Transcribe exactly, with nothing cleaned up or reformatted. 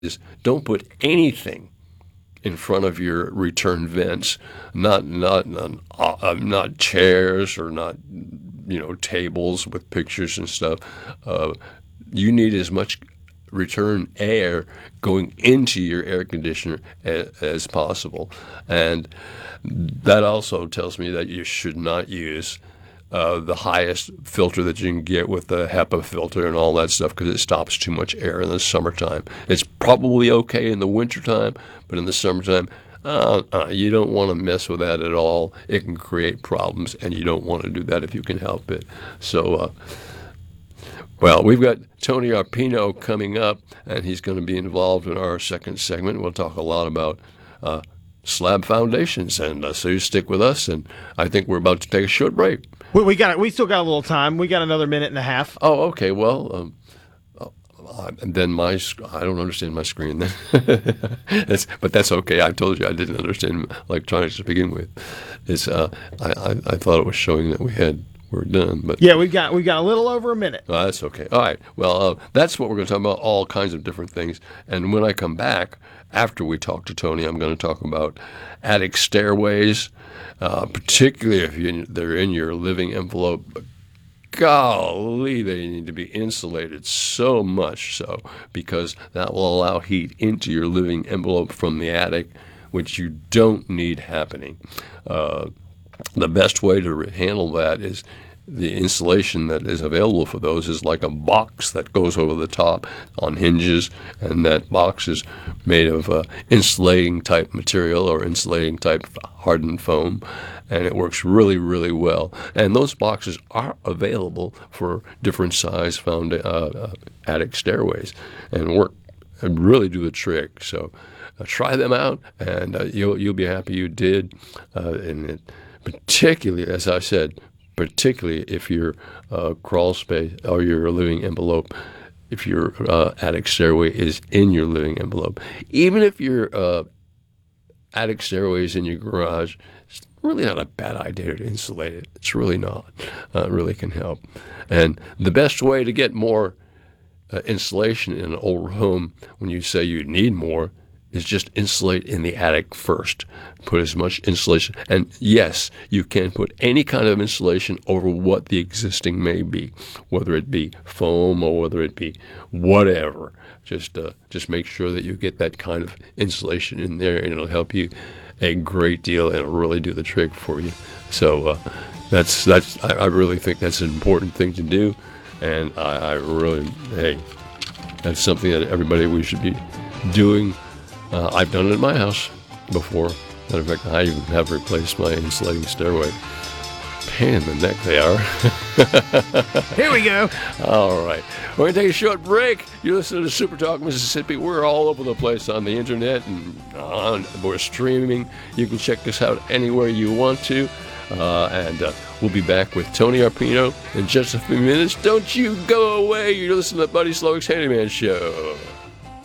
is don't put anything in front of your return vents, not not not, uh, not chairs or not you know tables with pictures and stuff. Uh, you need as much return air going into your air conditioner as, as possible, and that also tells me that you should not use Uh, the highest filter that you can get with the HEPA filter and all that stuff because it stops too much air in the summertime. It's probably okay in the wintertime, but in the summertime, uh, uh, you don't want to mess with that at all. It can create problems, and you don't want to do that if you can help it. So, uh, well, we've got Tony Arpino coming up, and he's going to be involved in our second segment. We'll talk a lot about uh, slab foundations, and uh, so you stick with us, and I think we're about to take a short break. We, we got we still got a little time. We got another minute and a half. Oh, okay. Well, um, uh, and then my I don't understand my screen then, that's, but that's okay. I told you I didn't understand electronics to begin with. It's uh, I, I I thought it was showing that we had we're done, but yeah, we got we got a little over a minute. Oh, that's okay. All right. Well, uh, that's what we're going to talk about. All kinds of different things. And when I come back after we talk to Tony, I'm going to talk about attic stairways. Uh, particularly if you, they're in your living envelope. But golly, they need to be insulated so much so because that will allow heat into your living envelope from the attic, which you don't need happening. Uh, the best way to re- handle that is the insulation that is available for those is like a box that goes over the top on hinges, and that box is made of uh, insulating type material or insulating type hardened foam, and it works really, really well. And those boxes are available for different size found, uh, uh, attic stairways and work and really do the trick. So uh, try them out, and uh, you'll you'll be happy you did. Uh, and it, particularly, as I said, particularly if your uh, crawl space or your living envelope, if your uh, attic stairway is in your living envelope. Even if your uh, attic stairway is in your garage, it's really not a bad idea to insulate it. It's really not. Uh, it really can help. And the best way to get more uh, insulation in an old home, when you say you need more, is just insulate in the attic first. Put as much insulation. And yes, you can put any kind of insulation over what the existing may be, whether it be foam or whether it be whatever. Just uh, just make sure that you get that kind of insulation in there, and it'll help you a great deal, and it'll really do the trick for you. So uh, that's that's I, I really think that's an important thing to do, and I, I really hey, that's something that everybody we should be doing. Uh, I've done it at my house before. Matter of fact, I even have replaced my insulating stairway. Pain in the neck they are. Here we go. All right. We're going to take a short break. You're listening to Super Talk Mississippi. We're all over the place on the internet, and on, we're streaming. You can check us out anywhere you want to. Uh, and uh, we'll be back with Tony Arpino in just a few minutes. Don't you go away. You're listening to the Buddy Slowick's Handyman Show.